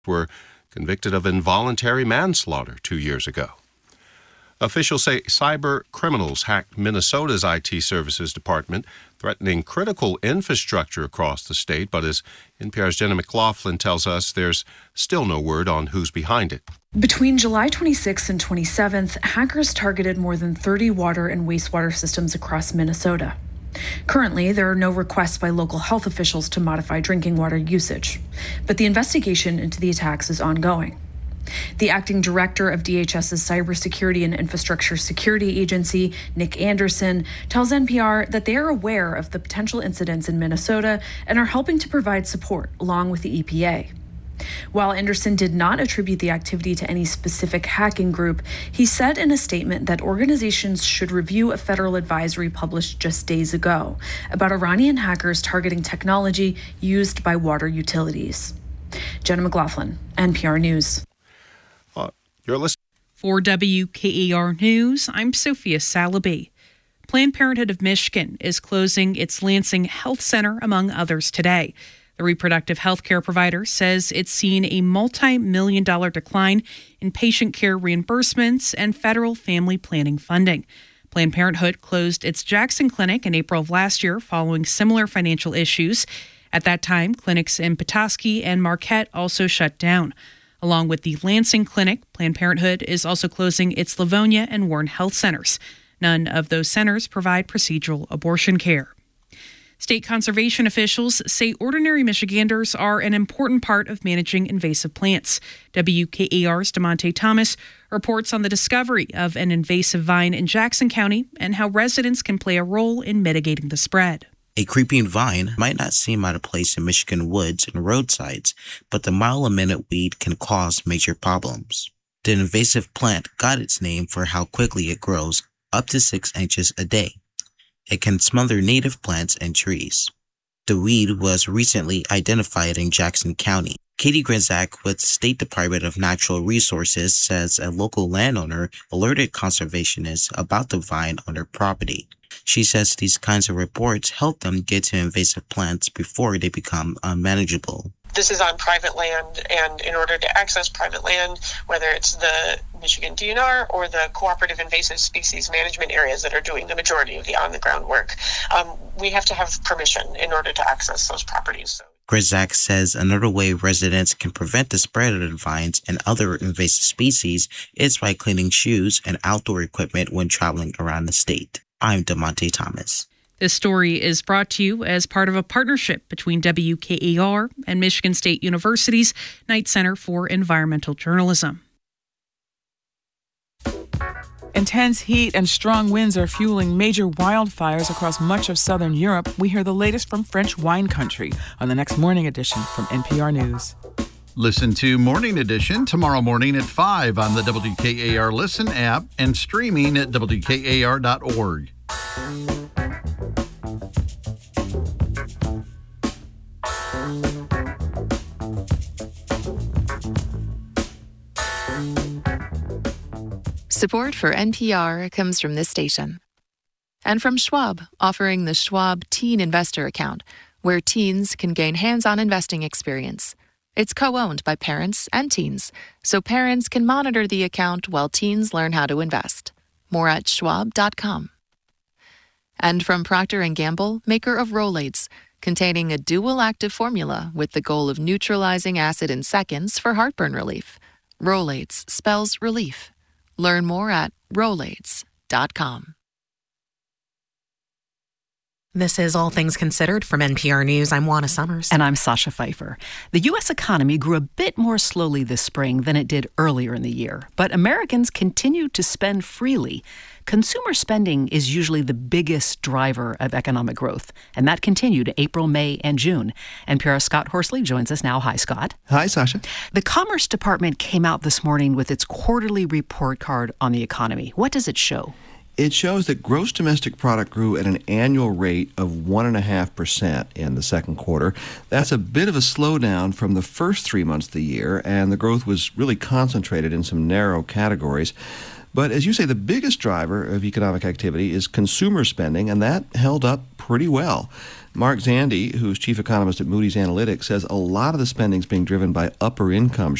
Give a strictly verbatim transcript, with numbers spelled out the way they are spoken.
were convicted of involuntary manslaughter two years ago. Officials say cyber criminals hacked Minnesota's I T services department, threatening critical infrastructure across the state. But as N P R's Jenna McLaughlin tells us, there's still no word on who's behind it. Between July twenty-sixth and twenty-seventh, hackers targeted more than thirty water and wastewater systems across Minnesota. Currently, there are no requests by local health officials to modify drinking water usage, but the investigation into the attacks is ongoing. The acting director of D H S's Cybersecurity and Infrastructure Security Agency, Nick Anderson, tells N P R that they are aware of the potential incidents in Minnesota and are helping to provide support along with the E P A. While Anderson did not attribute the activity to any specific hacking group, he said in a statement that organizations should review a federal advisory published just days ago about Iranian hackers targeting technology used by water utilities. Jenna McLaughlin, N P R News. Uh, you're listening. For W K A R News, I'm Sophia Salaby. Planned Parenthood of Michigan is closing its Lansing Health Center, among others, today. The reproductive health care provider says it's seen a multi-million dollar decline in patient care reimbursements and federal family planning funding. Planned Parenthood closed its Jackson clinic in April of last year following similar financial issues. At that time, clinics in Petoskey and Marquette also shut down. Along with the Lansing Clinic, Planned Parenthood is also closing its Livonia and Warren Health Centers. None of those centers provide procedural abortion care. State conservation officials say ordinary Michiganders are an important part of managing invasive plants. W K A R's DeMonte Thomas reports on the discovery of an invasive vine in Jackson County and how residents can play a role in mitigating the spread. A creeping vine might not seem out of place in Michigan woods and roadsides, but the mile-a-minute weed can cause major problems. The invasive plant got its name for how quickly it grows, up to six inches a day. It can smother native plants and trees. The weed was recently identified in Jackson County. Katie Grzak with State Department of Natural Resources says a local landowner alerted conservationists about the vine on their property. She says these kinds of reports help them get to invasive plants before they become unmanageable. This is on private land, and in order to access private land, whether it's the Michigan D N R or the cooperative invasive species management areas that are doing the majority of the on-the-ground work, um, we have to have permission in order to access those properties. So. Grzak says another way residents can prevent the spread of the vines and other invasive species is by cleaning shoes and outdoor equipment when traveling around the state. I'm DeMonte Thomas. This story is brought to you as part of a partnership between W K A R and Michigan State University's Knight Center for Environmental Journalism. Intense heat and strong winds are fueling major wildfires across much of southern Europe. We hear the latest from French wine country on the next Morning Edition from N P R News. Listen to Morning Edition tomorrow morning at five on the W K A R Listen app and streaming at W K A R dot org. Support for N P R comes from this station. And from Schwab, offering the Schwab Teen Investor Account, where teens can gain hands-on investing experience. It's co-owned by parents and teens, so parents can monitor the account while teens learn how to invest. More at schwab dot com. And from Procter and Gamble, maker of Rolaids, containing a dual active formula with the goal of neutralizing acid in seconds for heartburn relief. Rolaids spells relief. Learn more at rolaids dot com. This is All Things Considered from N P R News. I'm Juana Summers. And I'm Sasha Pfeiffer. The U S economy grew a bit more slowly this spring than it did earlier in the year, but Americans continue to spend freely. Consumer spending is usually the biggest driver of economic growth, and that continued in April, May, and June. N P R's Scott Horsley joins us now. Hi, Scott. Hi, Sasha. The Commerce Department came out this morning with its quarterly report card on the economy. What does it show? It shows that gross domestic product grew at an annual rate of one point five percent in the second quarter. That's a bit of a slowdown from the first three months of the year, and the growth was really concentrated in some narrow categories. But as you say, the biggest driver of economic activity is consumer spending, and that held up pretty well. Mark Zandi, who's chief economist at Moody's Analytics, says a lot of the spending is being driven by upper income